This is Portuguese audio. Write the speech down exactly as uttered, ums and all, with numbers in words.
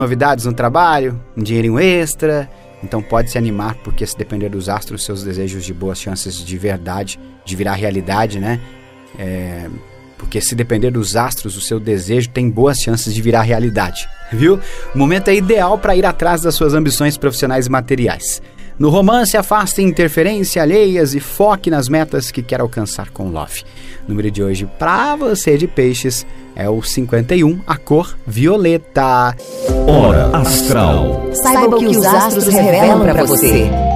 novidades no trabalho, um dinheirinho extra. Então pode se animar, porque se depender dos astros, seus desejos de boas chances de verdade, de virar realidade, né? É, porque se depender dos astros, o seu desejo tem boas chances de virar realidade, viu? O momento é ideal para ir atrás das suas ambições profissionais e materiais. No romance, afaste interferência alheias e foque nas metas que quer alcançar com Love. O número de hoje para você de peixes é o cinquenta e um, a cor violeta. Hora Astral. Saiba o que os astros revelam para você.